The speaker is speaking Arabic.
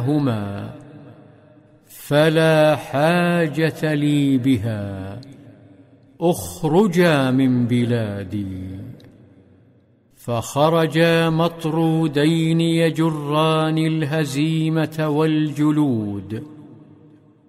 هما فلا حاجة لي بها، اخرجا من بلادي. فخرجا مطرودين يجران الهزيمة والجلود،